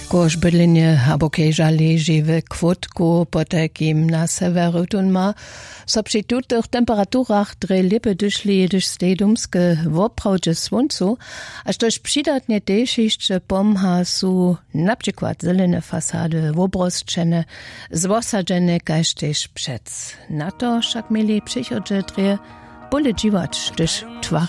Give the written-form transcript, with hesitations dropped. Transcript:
Kož bydlenie abo keža leži v kvotku, potakim na severu tunma, so przy tutych temperaturach dre lipe dyszli, dyż stedumske woprawdźe słońcu, a štož přidatne tež jeszcze pomha su na przykład zelene fasady wobrosčene, zwosadzene kaž tež přec. Na to však mieli přichodže dre bole dziwacz, dyż twary